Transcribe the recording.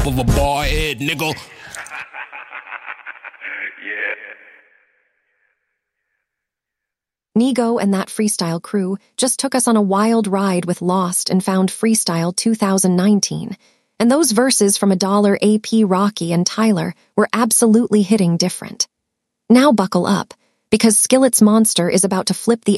of a bar head, nigga. Yeah. Nigo and that freestyle crew just took us on a wild ride with Lost and Found Freestyle 2019, and those verses from $1 AP Rocky and Tyler were absolutely hitting different. Now buckle up, because Skillet's Monster is about to flip the